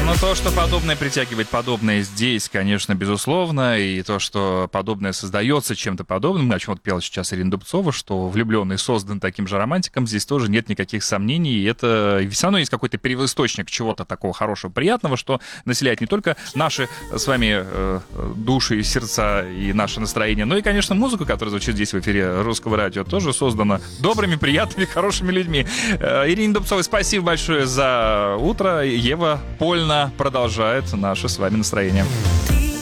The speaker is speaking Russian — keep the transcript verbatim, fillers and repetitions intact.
Но то, что подобное притягивает подобное здесь, конечно, безусловно, и то, что подобное создается чем-то подобным, о чем вот пела сейчас Ирина Дубцова, что влюбленный создан таким же романтиком, здесь тоже нет никаких сомнений, и это все равно есть какой-то первоисточник чего-то такого хорошего, приятного, что населяет не только наши с вами э, души, сердца и наше настроение, но и, конечно, музыка, которая звучит здесь в эфире Русского радио, тоже создана добрыми, приятными, хорошими людьми. Э, Ирине Дубцовой спасибо большое за утро. Ева Польна продолжает наше с вами настроение.